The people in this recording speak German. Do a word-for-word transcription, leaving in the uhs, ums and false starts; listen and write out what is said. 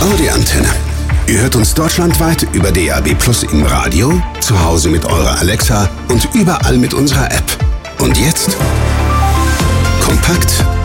Oh, die Antenne. Ihr hört uns deutschlandweit über D A B Plus im Radio, zu Hause mit eurer Alexa und überall mit unserer App. Und jetzt? Kompakt